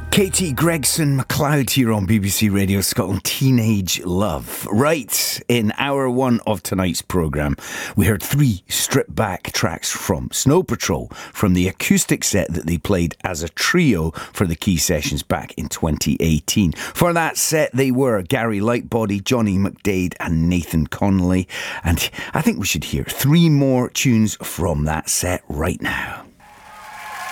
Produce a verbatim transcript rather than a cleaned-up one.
Katie Gregson MacLeod here on B B C Radio Scotland. Teenage Love. Right, in hour one of tonight's programme, we heard three stripped back tracks from Snow Patrol from the acoustic set that they played as a trio for the Key Sessions back in twenty eighteen. For that set, they were Gary Lightbody, Johnny McDaid and Nathan Connolly. And I think we should hear three more tunes from that set right now.